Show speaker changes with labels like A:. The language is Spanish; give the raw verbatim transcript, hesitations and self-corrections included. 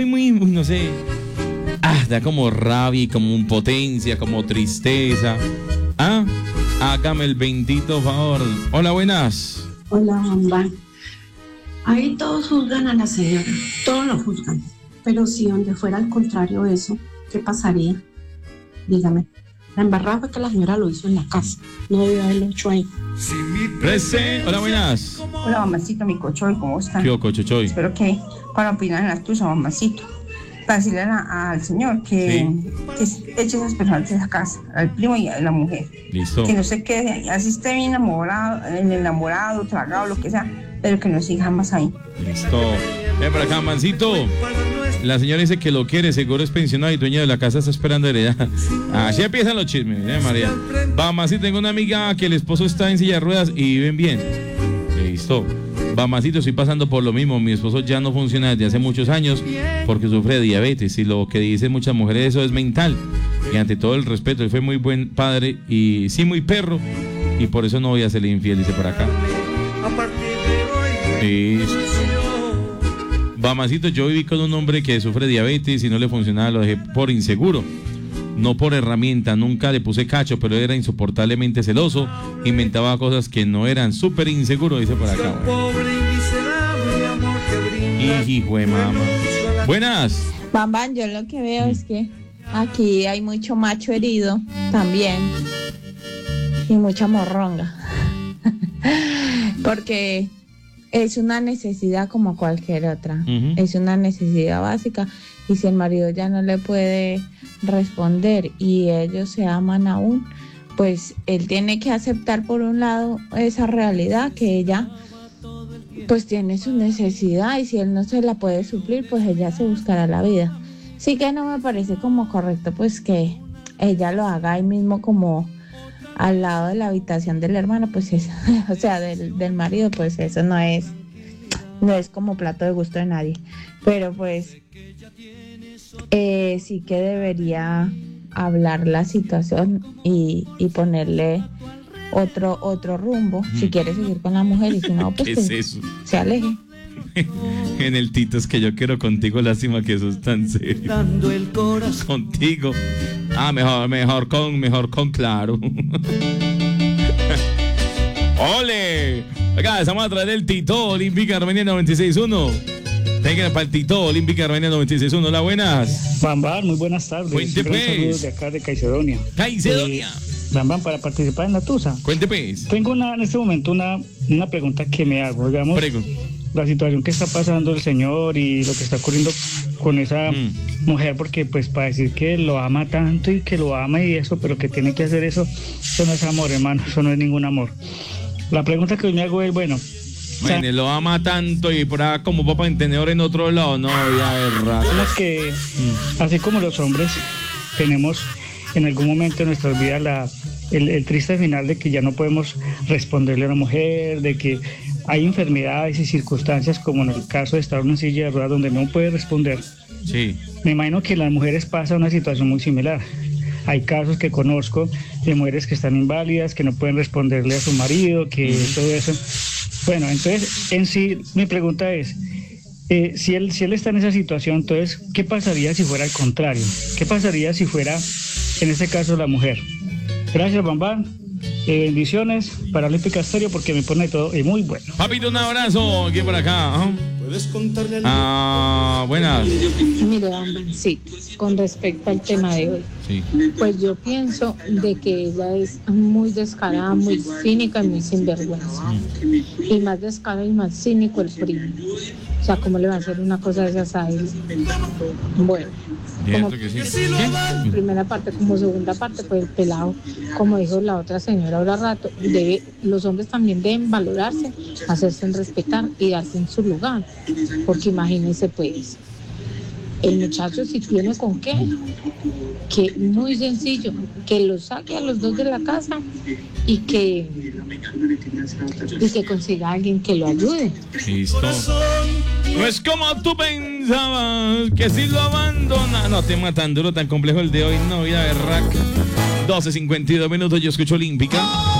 A: muy, muy, no sé. Ah, da como rabia, como impotencia, como tristeza. Ah, hágame el bendito favor. Hola, buenas.
B: Hola, mamá. Ahí todos juzgan a la señora, todos lo juzgan. Pero si donde fuera al contrario eso, ¿qué pasaría? Dígame. La embarrada fue que la señora lo hizo en la casa, no debió haberlo hecho ahí.
A: Prese. Hola, buenas.
C: Hola, mamacito, mi cochoy, ¿cómo están?
A: ¿Qué cochochoy?
C: Espero que para opinar en la tuya, mamacito. Para decirle a, al señor que, sí. que eche esas personas de esa casa, al primo y a la mujer.
A: Listo.
C: Que no se quede, así esté bien enamorado, enamorado, tragado, lo que sea, pero que no siga jamás ahí.
A: Listo. Ven para acá, mancito. La señora dice que lo quiere, seguro es pensionado y dueño de la casa está esperando heredad. Así empiezan los chismes, ¿eh, María? Vamos, si tengo una amiga que el esposo está en silla de ruedas y viven bien. Listo. Mamacito, estoy pasando por lo mismo. Mi esposo ya no funciona desde hace muchos años porque sufre de diabetes y lo que dicen muchas mujeres eso es mental. Y ante todo el respeto, él fue muy buen padre y sí muy perro y por eso no voy a serle infiel, dice por acá. Listo. Mamacito, yo viví con un hombre que sufre de diabetes y no le funcionaba, lo dejé por inseguro. No por herramienta, nunca le puse cacho, pero era insoportablemente celoso, inventaba cosas que no eran, súper inseguro, dice por acá. Hijo de mamá. Buenas.
D: Bambán, yo lo que veo es que aquí hay mucho macho herido también y mucha morronga. Porque es una necesidad como cualquier otra, uh-huh. Es una necesidad básica y si el marido ya no le puede responder y ellos se aman aún, pues él tiene que aceptar por un lado esa realidad que ella pues tiene su necesidad y si él no se la puede suplir, pues ella se buscará la vida. Sí que no me parece como correcto pues que ella lo haga ahí mismo como al lado de la habitación del hermano, pues eso, o sea, del, del marido, pues eso no es, no es como plato de gusto de nadie. Pero pues eh, sí que debería hablar la situación y, y ponerle otro, otro rumbo, mm. si quiere seguir con la mujer y si no, pues
A: ¿qué
D: que
A: es eso?
D: Se aleje.
A: En el Tito es que yo quiero contigo, lástima que eso es tan serio. Dando el corazón. Contigo. Ah, mejor, mejor con, mejor con claro. ¡Ole! Acá estamos a través del Tito Olímpica Armenia noventa y seis uno. Venga para el Tito Olímpica Armenia noventa y seis uno. Hola, buenas.
E: Bambán, muy buenas tardes.
A: Cuente pues.
E: Saludos de acá de Caicedonia.
A: Caicedonia.
E: Eh, Bambán, para participar en la Tusa.
A: Cuente pues.
E: Tengo una, en este momento una, una pregunta que me hago, digamos. Prego. La situación que está pasando el señor y lo que está ocurriendo con esa mm. mujer, porque pues para decir que lo ama tanto y que lo ama y eso, pero que tiene que hacer eso, eso no es amor, hermano, eso no es ningún amor. La pregunta que hoy me hago es, bueno,
A: bueno, o sea, lo ama tanto y por ahí como papá entendedor en otro lado, no, ya es raro.
E: Es que mm. así como los hombres tenemos en algún momento de nuestras vidas la, el, el triste final de que ya no podemos responderle a una mujer, de que hay enfermedades y circunstancias como en el caso de estar en una silla de ruedas donde no puede responder.
A: Sí.
E: Me imagino que las mujeres pasa una situación muy similar. Hay casos que conozco de mujeres que están inválidas, que no pueden responderle a su marido, que mm. todo eso. Bueno, entonces en sí mi pregunta es, eh, si él, si él está en esa situación, entonces, ¿qué pasaría si fuera al contrario? ¿Qué pasaría si fuera, en este caso, la mujer? Gracias, Bambán. Eh, bendiciones para Olímpica Estéreo porque me pone todo y muy bueno.
A: Papito, un abrazo aquí por acá. ¿eh? ¿Puedes contarle a Ah, buenas.
D: Mire, Bambancito, con respecto al tema de hoy,
A: sí.
D: Pues yo pienso de que ella es muy descarada, muy cínica y muy sinvergüenza. Mm. Y más descarada y más cínico el primo. O sea, ¿cómo le va a hacer una cosa de esas a él? Bueno, como que sí. Primera parte, como segunda parte, pues el pelado, como dijo la otra señora ahora rato, debe, los hombres también deben valorarse, hacerse respetar y darse en su lugar. Porque imagínense pues, el muchacho si tiene con qué, que muy sencillo, que lo saque a los dos de la casa y que y que consiga a alguien que lo ayude.
A: Listo. No es como tú pensabas, que si lo abandona. No, tema tan duro, tan complejo el de hoy, no, vida berraca. doce cincuenta y dos minutos, yo escucho Olímpica.